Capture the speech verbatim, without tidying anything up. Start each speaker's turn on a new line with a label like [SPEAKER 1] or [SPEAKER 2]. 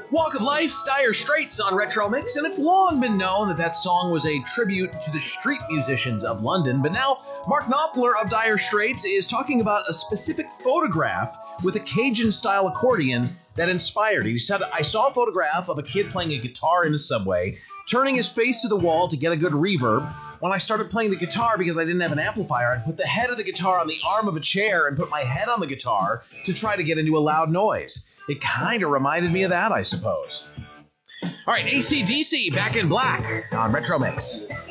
[SPEAKER 1] Walk of Life, Dire Straits on Retro Mix, and it's long been known that that song was a tribute to the street musicians of London, but now Mark Knopfler of Dire Straits is talking about a specific photograph with a Cajun-style accordion that inspired it. He said, I saw a photograph of a kid playing a guitar in the subway, turning his face to the wall to get a good reverb. When I started playing the guitar because I didn't have an amplifier, I put the head of the guitar on the arm of a chair and put my head on the guitar to try to get into a loud noise. It kind of reminded me of that, I suppose. All right, A C D C, Back in Black on Retro Mix.